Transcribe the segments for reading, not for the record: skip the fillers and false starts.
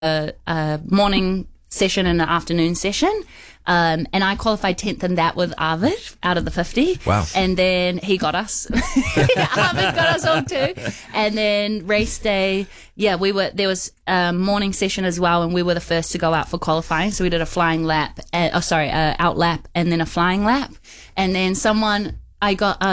a morning session and an afternoon session. And I qualified 10th in that with Arvid out of the 50. Wow. And then he got us. Arvid got us all too. And then race day, there was a morning session as well, and we were the first to go out for qualifying. So we did a flying lap, out lap and then a flying lap. And then I got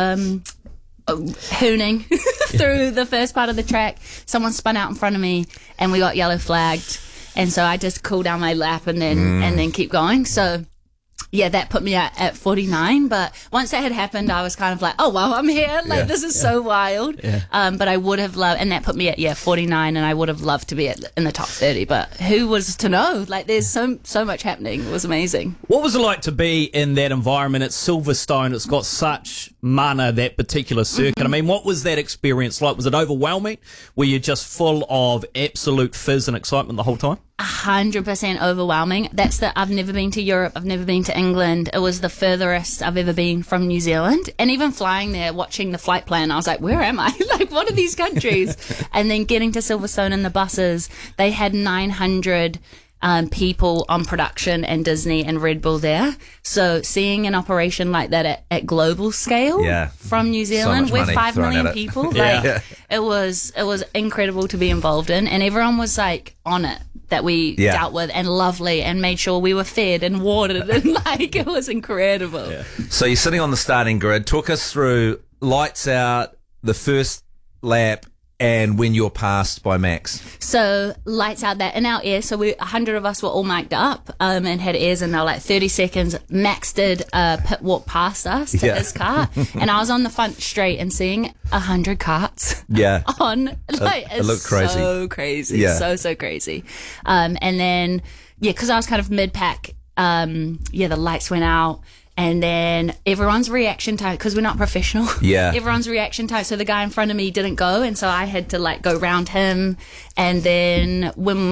hooning through the first part of the track. Someone spun out in front of me and we got yellow flagged. And so I just cool down my lap and then keep going. So yeah, that put me at 49. But once that had happened, I was kind of like, oh, well, I'm here. This is so wild. Yeah. But I would have loved, and that put me at 49, and I would have loved to be in the top 30. But who was to know? There's so much happening. It was amazing. What was it like to be in that environment at Silverstone? It's got such mana, that particular circuit. I mean, what was that experience like? Was it overwhelming? Were you just full of absolute fizz and excitement the whole time? 100% overwhelming. I've never been to Europe. I've never been to England. It was the furthest I've ever been from New Zealand. And even flying there, watching the flight plan, I was like, where am I? What are these countries? And then getting to Silverstone in the buses, they had 900 people on production and Disney and Red Bull there. So seeing an operation like that at global scale from New Zealand with 5 million people, it was incredible to be involved in, and everyone was on it that we dealt with, and lovely, and made sure we were fed and watered, and it was incredible. Yeah. So you're sitting on the starting grid. Talk us through lights out, the first lap, and when you're passed by Max. So lights out that in our air. So 100 of us were all mic'd up and had airs, and they were 30 seconds. Max did a pit walk past us to his car, and I was on the front straight and seeing 100 carts. On it looked crazy. So crazy. So crazy. And then because I was kind of mid pack. The lights went out. And then everyone's reaction time, because we're not professional. Everyone's reaction time. So the guy in front of me didn't go, and so I had to go round him. And then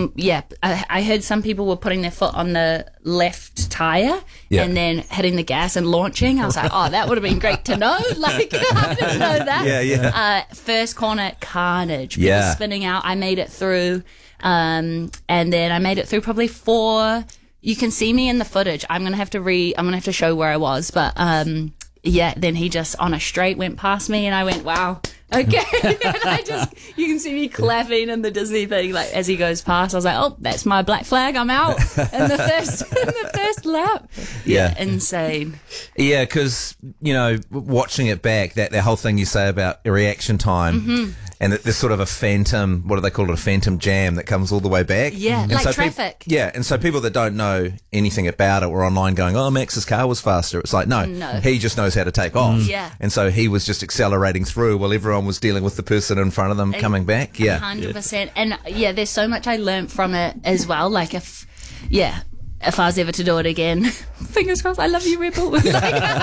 I heard some people were putting their foot on the left tire and then hitting the gas and launching. I was like, oh, that would have been great to know. I didn't know that. First corner, carnage. People spinning out. I made it through, and then I made it through probably 4. You can see me in the footage. I'm gonna have to show where I was, but then he just on a straight went past me, and I went, wow, okay. And you can see me clapping in the Disney thing as he goes past. I was like, oh, that's my black flag. I'm out in the first lap. Insane. Yeah, because watching it back, that whole thing you say about reaction time. And there's sort of a phantom, what do they call it, a phantom jam that comes all the way back. And so traffic. And so people that don't know anything about it were online going, oh, Max's car was faster. It's no, he just knows how to take off. And so he was just accelerating through while everyone was dealing with the person in front of them coming back. 100%. And there's so much I learned from it as well. If I was ever to do it again, fingers crossed, I love you, Red Bull. There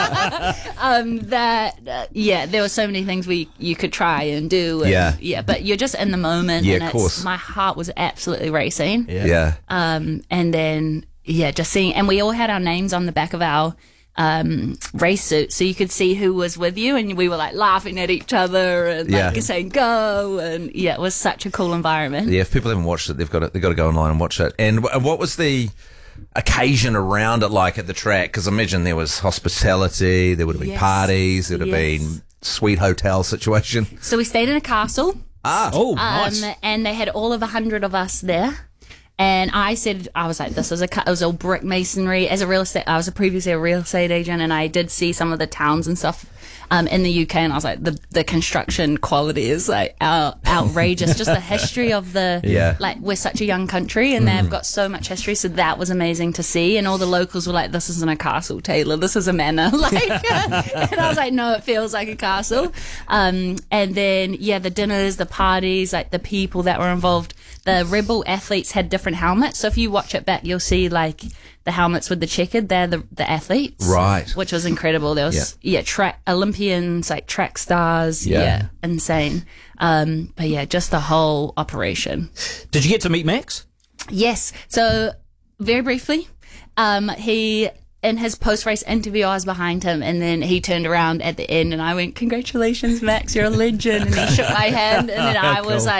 were so many things you could try and do. And, but you're just in the moment. Yeah, of course. My heart was absolutely racing. And then, just seeing, and we all had our names on the back of our race suit, so you could see who was with you, and we were laughing at each other and saying go, and it was such a cool environment. If people haven't watched it, they've got to go online and watch it. And what was the occasion around it at the track? Because I imagine there was hospitality, there would have been parties, there would have been sweet hotel situation. So we stayed in a castle. Nice. And they had all of 100 of us there. And I was like, this is it was all brick masonry. As a real estate, I was previously a real estate agent, and I did see some of the towns and stuff in the UK, and I was like, the construction quality is outrageous. Just the history of we're such a young country, and they've got so much history. So that was amazing to see. And all the locals were like, this isn't a castle, Taylor. This is a manor. And I was like, no, it feels like a castle. And then the dinners, the parties, the people that were involved. The Red Bull athletes had different helmets. So if you watch it back, you'll see the helmets with the checkered. They're the athletes, right? Which was incredible. There was track Olympians, track stars. Insane. But just the whole operation. Did you get to meet Max? Yes. So very briefly, he. In his post-race interview, I was behind him, and then he turned around at the end, and I went, congratulations, Max, you're a legend. And he shook my hand, and then I was like,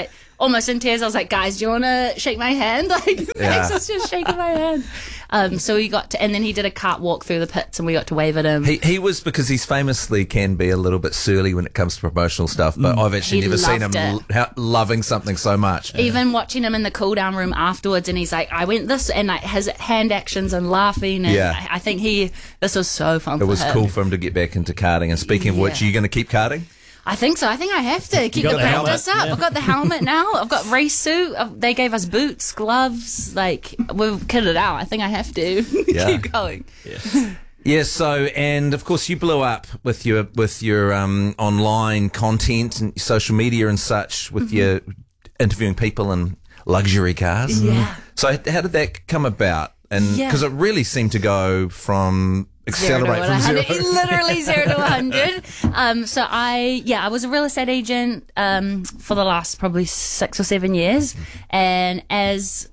almost in tears. I was like, guys, do you want to shake my hand? Like, Max was just shaking my hand. So we got to, and then he did a cart walk through the pits and we got to wave at him. He was, because he's famously can be a little bit surly when it comes to promotional stuff, but I've actually never seen him loving something so much. Even watching him in the cool down room afterwards, and he's like, I went this, and like his hand actions and laughing, and I think this was so fun for him. It was cool for him to get back into karting. And speaking of which, are you going to keep karting? I think so. I think I have to keep the practice up. Yeah. I've got the helmet now. I've got race suit. They gave us boots, gloves. Like, we've kitted out. I think I have to keep going. Yeah. So, and of course, you blew up with your online content and social media and such with your interviewing people in luxury cars. Yeah. So, how did that come about? And because it really seemed to go from accelerate from 0 to 100. Literally 0 to 100. So I was a real estate agent for the last probably 6 or 7 years, and as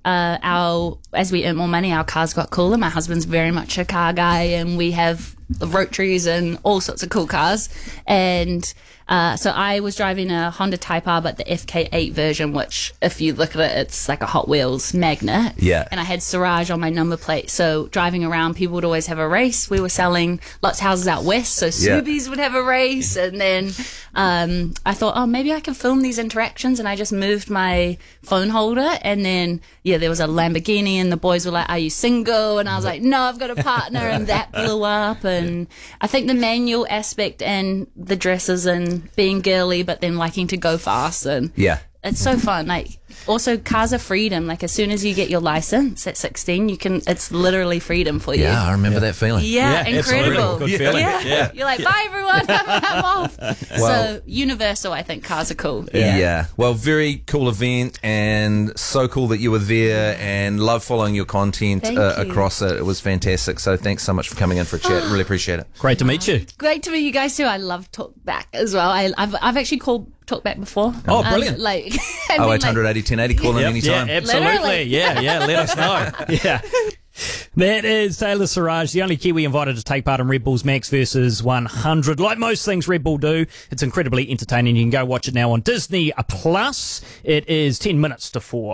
we earn more money, our cars got cooler. My husband's very much a car guy, and we have Rotaries and all sorts of cool cars. And so I was driving a Honda Type R, but the FK8 version, which if you look at it, it's like a Hot Wheels magnet. Yeah. And I had Siraj on my number plate. So driving around, people would always have a race. We were selling lots of houses out west, so Subies would have a race. And then I thought, maybe I can film these interactions. And I just moved my phone holder. And then, there was a Lamborghini, and the boys were like, are you single? And I was like, no, I've got a partner. And that blew up. And I think the manual aspect and the dresses and being girly, but then liking to go fast, and it's so fun. Like, also, cars are freedom. Like, as soon as you get your license at 16, it's literally freedom for you. Yeah, I remember that feeling. Yeah, incredible. Good feeling. Yeah. You're like, bye everyone, I'm off. So universal, I think cars are cool. Yeah. Well, very cool event, and so cool that you were there, and love following your content across it. It was fantastic. So thanks so much for coming in for a chat. Really appreciate it. Great to meet you. Great to meet you guys too. I love Talkback as well. I've actually called Talkback before. Oh, brilliant. 0800 80 1080, call in anytime. Yeah, absolutely. Literally. Yeah, let us know. Yeah. That is Taylor Siraj, the only Kiwi invited to take part in Red Bull's Max vs 100. Like most things Red Bull do, it's incredibly entertaining. You can go watch it now on Disney Plus. It is 10 minutes to 4.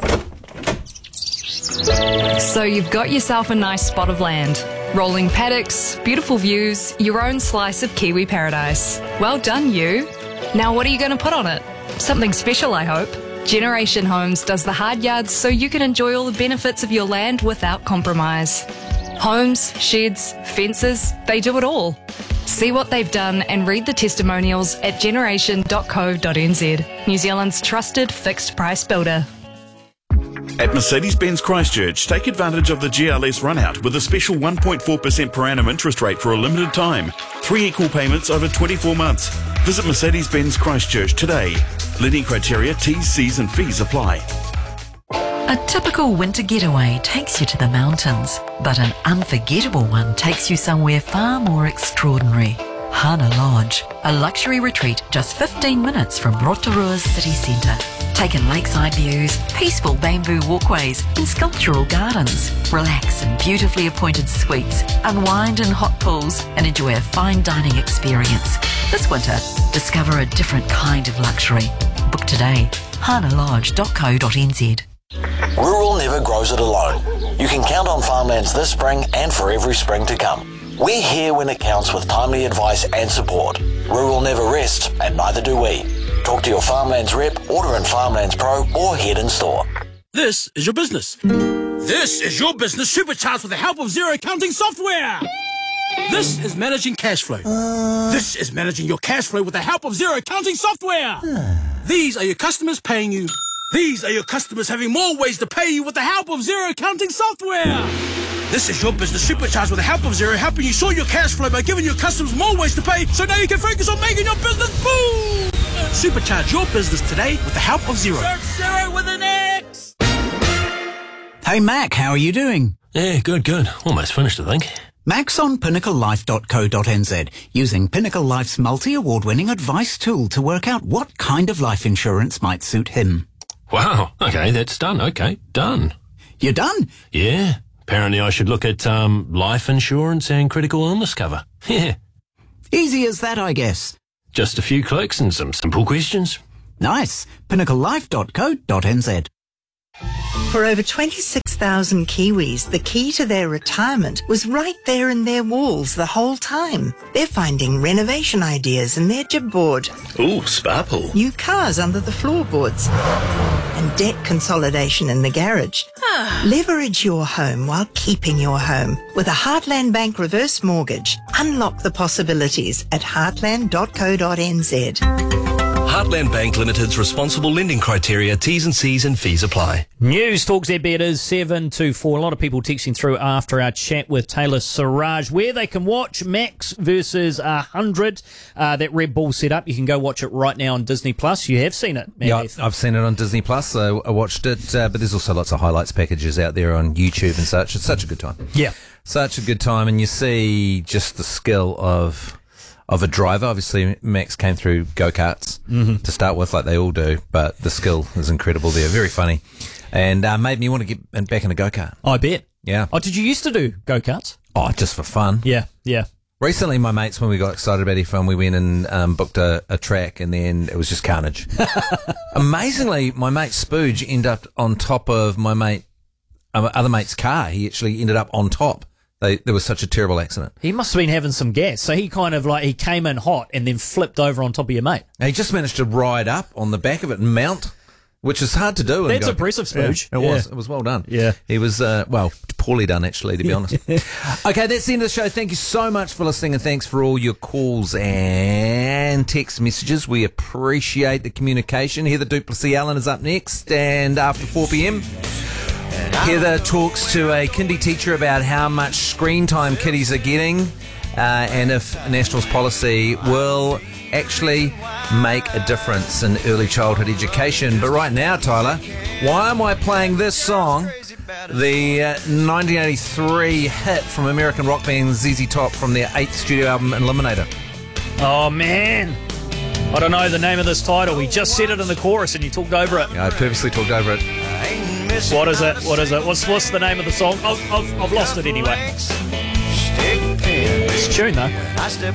So you've got yourself a nice spot of land. Rolling paddocks, beautiful views, your own slice of Kiwi paradise. Well done, you. Now what are you going to put on it? Something special, I hope. Generation Homes does the hard yards so you can enjoy all the benefits of your land without compromise. Homes, sheds, fences, they do it all. See what they've done and read the testimonials at generation.co.nz, New Zealand's trusted fixed price builder. At Mercedes-Benz Christchurch, take advantage of the GLS runout with a special 1.4% per annum interest rate for a limited time. 3 equal payments over 24 months. Visit Mercedes-Benz Christchurch today. Lending criteria, T's, C's and fees apply. A typical winter getaway takes you to the mountains, but an unforgettable one takes you somewhere far more extraordinary. Hana Lodge, a luxury retreat just 15 minutes from Rotorua's city centre. Take in lakeside views, peaceful bamboo walkways and sculptural gardens. Relax in beautifully appointed suites, unwind in hot pools and enjoy a fine dining experience. This winter, discover a different kind of luxury. Book today, hanalodge.co.nz. Rural never grows it alone. You can count on Farmlands this spring and for every spring to come. We're here when it counts with timely advice and support. Rural never rests, and neither do we. Talk to your Farmlands rep, order in Farmlands Pro, or head in store. This is your business. This is your business supercharged with the help of Xero accounting software. This is managing cash flow. This is managing your cash flow with the help of Xero accounting software. These are your customers paying you. These are your customers having more ways to pay you with the help of Xero accounting software. This is your business supercharged with the help of Xero, helping you sort your cash flow by giving your customers more ways to pay, so now you can focus on making your business boom! Supercharge your business today with the help of Xero. Search Xero with an X! Hey Mac, how are you doing? Yeah, good. Almost finished, I think. Mac's on pinnaclelife.co.nz, using Pinnacle Life's multi-award-winning advice tool to work out what kind of life insurance might suit him. Wow, okay, that's done. Okay, done. You're done? Yeah. Apparently I should look at life insurance and critical illness cover. Yeah. Easy as that, I guess. Just a few clicks and some simple questions. Nice. pinnaclelife.co.nz. For over 26,000 Kiwis, the key to their retirement was right there in their walls the whole time. They're finding renovation ideas in their jib board. Ooh, sparkle. New cars under the floorboards. And debt consolidation in the garage. Leverage your home while keeping your home. With a Heartland Bank reverse mortgage. Unlock the possibilities at heartland.co.nz. Heartland Bank Limited's responsible lending criteria, T's and C's and fees apply. News Talk ZB, it is 7:24. A lot of people texting through after our chat with Taylor Siraj, where they can watch Max versus 100, that Red Bull set up. You can go watch it right now on Disney Plus. You have seen it, man. Yeah, I've seen it on Disney Plus, so I watched it, but there's also lots of highlights packages out there on YouTube and such. It's such a good time. Yeah. Such a good time, and you see just the skill of a driver. Obviously, Max came through go-karts to start with, like they all do, but the skill is incredible there. Very funny. And made me want to get back in a go-kart. I bet. Yeah. Oh, did you used to do go-karts? Oh, just for fun. Yeah, yeah. Recently, my mates, when we got excited about F1, we went and booked a track, and then it was just carnage. Amazingly, my mate Spooge ended up on top of my other mate's car. He actually ended up on top. There was such a terrible accident. He must have been having some gas. So he kind of he came in hot and then flipped over on top of your mate. He just managed to ride up on the back of it and mount, which is hard to do. That's impressive, Spooge. Yeah, it was well done. Yeah. He was, poorly done, actually, to be honest. Okay, that's the end of the show. Thank you so much for listening, and thanks for all your calls and text messages. We appreciate the communication. Heather Duplessis Allen is up next, and after 4 p.m, Heather talks to a kindy teacher about how much screen time kiddies are getting, and if National's policy will actually make a difference in early childhood education. But right now, Tyler, why am I playing this song? The 1983 hit from American rock band ZZ Top from their 8th studio album, Eliminator. Oh, man. I don't know the name of this title. We just said it in the chorus and you talked over it. Yeah, I purposely talked over it. What is it? What's the name of the song? I've lost it anyway. It's a tune, though.